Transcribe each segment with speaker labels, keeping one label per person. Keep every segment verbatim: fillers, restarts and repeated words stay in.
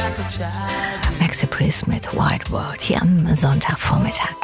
Speaker 1: Maxi Priest mit White World hier am Sonntagvormittag.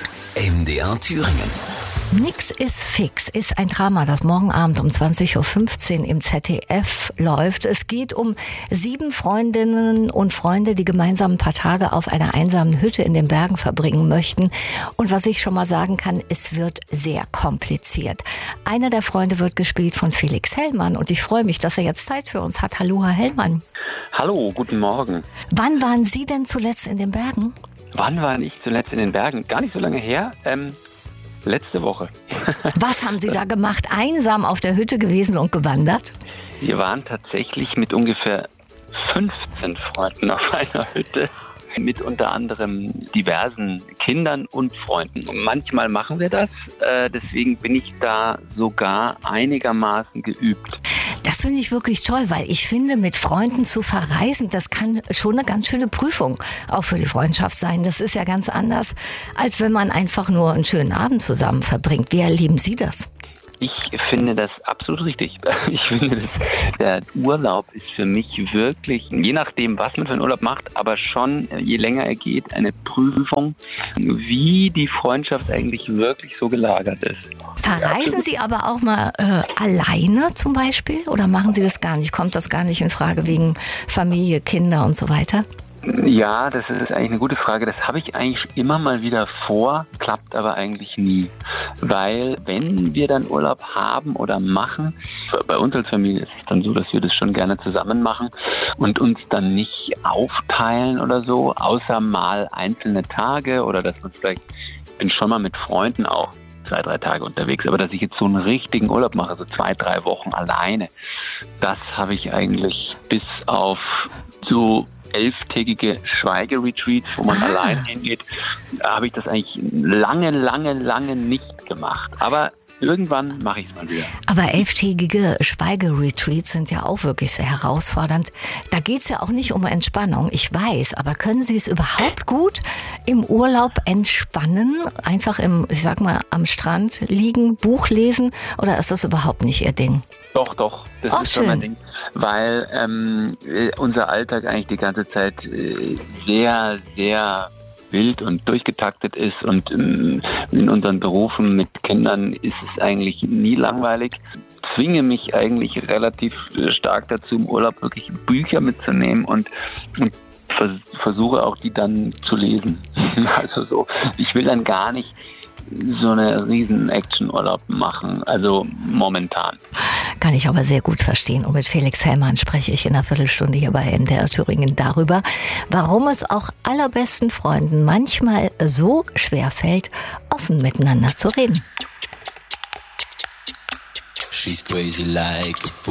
Speaker 2: M D R Thüringen.
Speaker 1: Nix ist fix ist ein Drama, das morgen Abend um zwanzig Uhr fünfzehn im Z D F läuft. Es geht um sieben Freundinnen und Freunde, die gemeinsam ein paar Tage auf einer einsamen Hütte in den Bergen verbringen möchten. Und was ich schon mal sagen kann, es wird sehr kompliziert. Einer der Freunde wird gespielt von Felix Hellmann und ich freue mich, dass er jetzt Zeit für uns hat. Hallo, Herr Hellmann.
Speaker 3: Hallo, guten Morgen.
Speaker 1: Wann waren Sie denn zuletzt in den Bergen?
Speaker 3: Wann war ich zuletzt in den Bergen? Gar nicht so lange her. Ähm, letzte Woche.
Speaker 1: Was haben Sie da gemacht? Einsam auf der Hütte gewesen und gewandert?
Speaker 3: Wir waren tatsächlich mit ungefähr fünfzehn Freunden auf einer Hütte. Mit unter anderem diversen Kindern und Freunden. Und manchmal machen wir das, äh, deswegen bin ich da sogar einigermaßen geübt.
Speaker 1: Das finde ich wirklich toll, weil ich finde, mit Freunden zu verreisen, das kann schon eine ganz schöne Prüfung auch für die Freundschaft sein. Das ist ja ganz anders, als wenn man einfach nur einen schönen Abend zusammen verbringt. Wie erleben Sie das?
Speaker 3: Ich finde das absolut richtig. Ich finde, das, der Urlaub ist für mich wirklich, je nachdem, was man für einen Urlaub macht, aber schon, je länger er geht, eine Prüfung, wie die Freundschaft eigentlich wirklich so gelagert ist.
Speaker 1: Verreisen Sie aber auch mal äh, alleine zum Beispiel oder machen Sie das gar nicht? Kommt das gar nicht in Frage wegen Familie, Kinder und so weiter?
Speaker 3: Ja, das ist eigentlich eine gute Frage. Das habe ich eigentlich immer mal wieder vor, klappt aber eigentlich nie. Weil wenn wir dann Urlaub haben oder machen, bei uns als Familie ist es dann so, dass wir das schon gerne zusammen machen und uns dann nicht aufteilen oder so, außer mal einzelne Tage oder dass man vielleicht, ich bin schon mal mit Freunden auch zwei, drei Tage unterwegs, aber dass ich jetzt so einen richtigen Urlaub mache, so zwei, drei Wochen alleine, das habe ich eigentlich bis auf so elftägige Schweigeretreats, wo man ah. allein hingeht, habe ich das eigentlich lange, lange, lange nicht gemacht. Aber irgendwann mache ich es mal wieder.
Speaker 1: Aber elftägige Schweigeretreats sind ja auch wirklich sehr herausfordernd. Da geht es ja auch nicht um Entspannung, ich weiß. Aber können Sie es überhaupt gut im Urlaub entspannen? Einfach im, ich sag mal, am Strand liegen, Buch lesen? Oder ist das überhaupt nicht Ihr Ding?
Speaker 3: Doch, doch. Das
Speaker 1: oh,
Speaker 3: ist
Speaker 1: schön.
Speaker 3: schon mein Ding. Weil ähm, unser Alltag eigentlich die ganze Zeit äh, sehr, sehr wild und durchgetaktet ist und ähm, in unseren Berufen mit Kindern ist es eigentlich nie langweilig. Ich zwinge mich eigentlich relativ stark dazu, im Urlaub wirklich Bücher mitzunehmen und, und vers- versuche auch die dann zu lesen. Also so, ich will dann gar nicht so eine riesen Action-Urlaub machen, also momentan.
Speaker 1: Kann ich aber sehr gut verstehen. Und mit Felix Hellmann spreche ich in einer Viertelstunde hier bei M D R Thüringen darüber, warum es auch allerbesten Freunden manchmal so schwer fällt, offen miteinander zu reden.
Speaker 2: She's crazy like a fool.